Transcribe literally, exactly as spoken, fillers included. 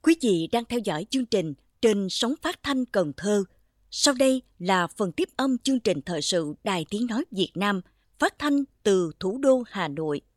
Quý vị đang theo dõi chương trình trên sóng phát thanh Cần Thơ. Sau đây là phần tiếp âm chương trình thời sự Đài Tiếng Nói Việt Nam, phát thanh từ thủ đô Hà Nội.